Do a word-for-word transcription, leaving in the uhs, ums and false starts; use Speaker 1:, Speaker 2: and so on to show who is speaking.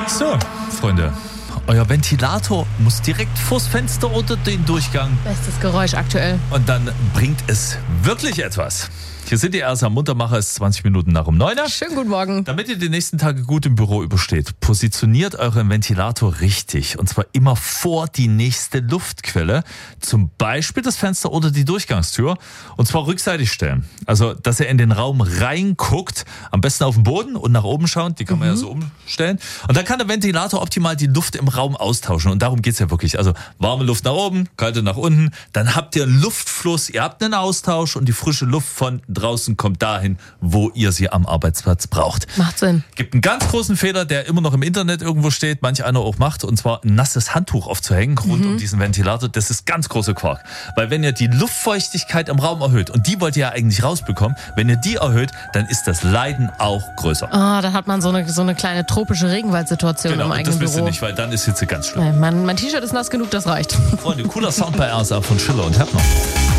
Speaker 1: So, Freunde, euer Ventilator muss direkt vors Fenster oder den Durchgang.
Speaker 2: Bestes Geräusch aktuell.
Speaker 1: Und dann bringt es wirklich etwas. Hier sind die erst am Muntermacher, es ist zwanzig Minuten nach um neun.
Speaker 2: Schönen guten Morgen.
Speaker 1: Damit ihr die nächsten Tage gut im Büro übersteht, positioniert euren Ventilator richtig. Und zwar immer vor die nächste Luftquelle. Zum Beispiel das Fenster oder die Durchgangstür. Und zwar rückseitig stellen. Also, dass ihr in den Raum reinguckt. Am besten auf den Boden und nach oben schauen. Die kann man mhm. ja so umstellen. Und dann kann der Ventilator optimal die Luft im Raum austauschen. Und darum geht's ja wirklich. Also, warme Luft nach oben, kalte nach unten. Dann habt ihr einen Luftfluss. Ihr habt einen Austausch und die frische Luft von draußen kommt dahin, wo ihr sie am Arbeitsplatz braucht.
Speaker 2: Macht Sinn.
Speaker 1: Gibt einen ganz großen Fehler, der immer noch im Internet irgendwo steht, manch einer auch macht, und zwar ein nasses Handtuch aufzuhängen rund mhm. um diesen Ventilator. Das ist ganz großer Quark. Weil wenn ihr die Luftfeuchtigkeit im Raum erhöht, und die wollt ihr ja eigentlich rausbekommen, wenn ihr die erhöht, dann ist das Leiden auch größer.
Speaker 2: Ah, oh, da hat man so eine, so eine kleine tropische Regenwaldsituation
Speaker 1: genau,
Speaker 2: im eigenen Büro.
Speaker 1: Genau, das wisst ihr nicht, weil dann ist Hitze ganz schlimm.
Speaker 2: Nein, mein, mein T-Shirt ist nass genug, das reicht.
Speaker 1: Freunde, cooler Sound bei R S A von Schiller und Heppner.